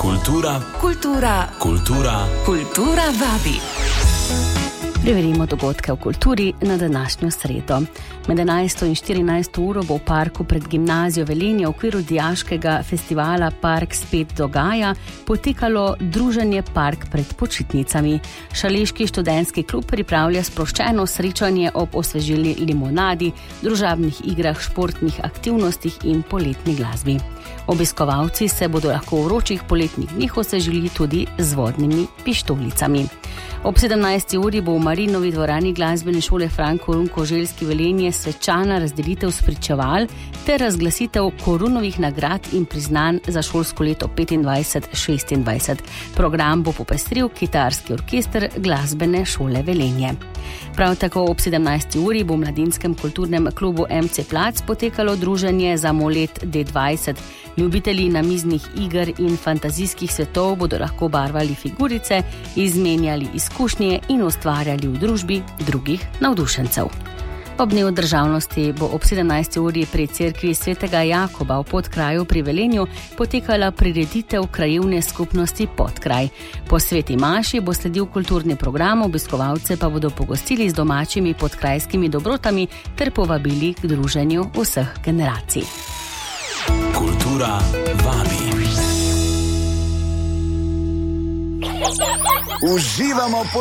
Kultura vabi. Preverimo dogodke v kulturi na današnjo sredo. Med 11. in 14. uro bo v parku pred gimnazijo Velenje v okviru dijaškega festivala Park spet dogaja potekalo druženje Park pred počitnicami. Šaleški študentski klub pripravlja sproščeno srečanje ob osvežili limonadi, družabnih igrah, športnih aktivnostih in poletni glasbi. Obiskovalci se bodo lahko v vročih poletnih dneh osvežili tudi z vodnimi pištolicami. Ob 17. uri bo v Marinovi dvorani glasbene šole Franko Runko-Željski Velenje svečana razdelitev spričeval ter razglasitev Korunovih nagrad in priznanj za šolsko leto 25-26. Program bo popestril kitarski orkester glasbene šole Velenje. Prav tako ob 17. uri bo v Mladinskem kulturnem klubu MC Plac potekalo druženje za Molet D20. Ljubitelji namiznih iger in fantazijskih svetov bodo lahko barvali figurice, izmenjali izkušnje in ustvarjali v družbi drugih navdušencev. Ob dnevu državnosti bo ob 17. uri pri cerkvi Svetega Jakoba v Podkraju pri Velenju potekala prireditev krajevne skupnosti Podkraj. Po sveti maši bo sledil kulturni program, obiskovalce pa bodo pogostili z domačimi podkrajskimi dobrotami ter povabili k druženju vseh generacij. Kultura vabi. Uživamo